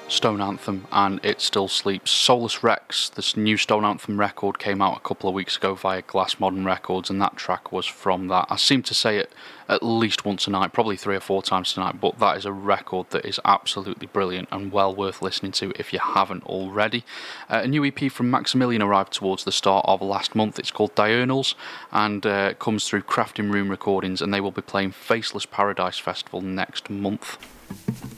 Stone Anthem and It Still Sleeps. Solus Rex, this new Stone Anthem record, came out a couple of weeks ago via Glass Modern Records, and that track was from that. I seem to say it at least once a night, probably 3 or 4 times tonight, but that is a record that is absolutely brilliant and well worth listening to if you haven't already. A new EP from Maximilian arrived towards the start of last month. It's called Diurnals and comes through Crafting Room Recordings, and they will be playing Faceless Paradise Festival next month.